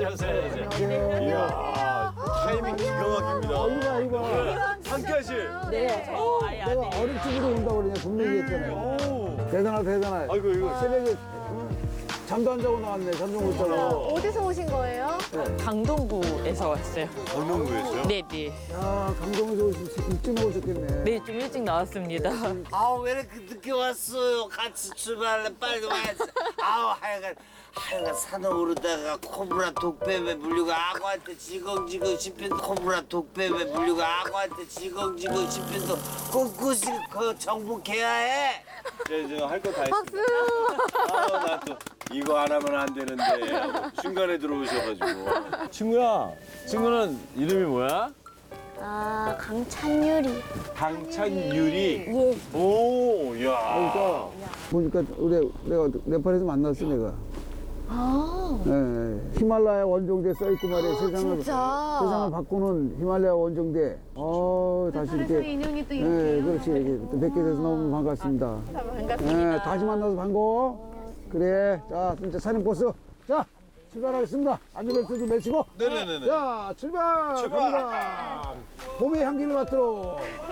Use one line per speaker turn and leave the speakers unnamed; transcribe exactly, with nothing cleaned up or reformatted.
안녕하세요. 이야, 타이밍 기가 막힙니다.
이봐, 이봐.
함께하실.
네.
내가 어릴 적으로 온다고 그러냐, 분명히 했잖아요. 대단하다, 대단하다.
아이고, 이거.
새벽에 잠도 안 자고 나왔네, 잠도 못 자고.
어디서 오신 거예요?
강동구에서 왔어요.
강동구에서요?
네네.
야, 강동에서 오시- 일찍 오셨겠네.
네, 좀 일찍 나왔습니다.
아우 왜 이렇게 늦게 왔어요? 같이 출발할래 빨리 와야지. 아우 하여간 하여간 산에 오르다가 코브라 독뱀에 물리고 악어한테 지공지공 씹힌 코브라 독뱀에 물리고 악어한테 지공지공 씹힌도 꿋꿋이 그 정복해야 해.
이제 할 거 다 했습니다. 아, 나 또 이거 안 하면 안 되는데 중간에 들어오셔가지고. 친구야, 친구는 이름이 뭐야?
아, 강찬유리.
강찬유리.
예.
오, 야.
그러니까 보니까 우리 내가 네팔에서 만났어 내가.
아,
예, 히말라야 원종대 써 있고 말이야. 세상을
진짜?
세상을 바꾸는 히말라야 원종대. 어 다시 이렇게.
인연이 또
예, 그렇지. 이렇게 또 뵙게 돼서 너무 반갑습니다.
반갑습니다.
예, 다시 만나서 반가워. 그래. 자, 진짜 사진 버스. 자, 출발하겠습니다. 안전벨트 좀 매시고.
네네네네.
자, 출발.
출발.
갑니다. 봄의 향기를 맡으러.